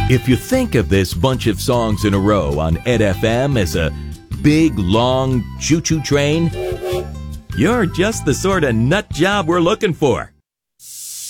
If you think of this bunch of songs in a row on Ed FM as a big, long choo-choo train, you're just the sort of nut job we're looking for.